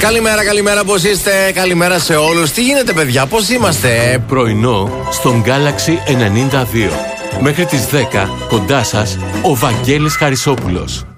Καλημέρα, πώς είστε? Καλημέρα σε όλους. Τι γίνεται, παιδιά, πώς είμαστε? Πρωινό στον Galaxy 92. Μέχρι τις 10 κοντά σας ο Βαγγέλης Χαρισόπουλος.